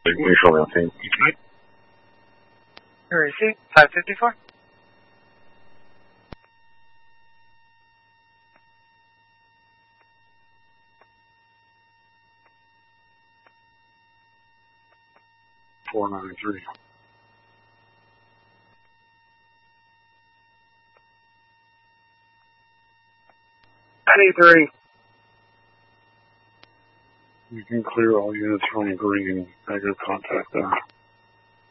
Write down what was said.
Mutual maintain. Where is he? 554? .493. .93. You can clear all units from green. Negative contact there.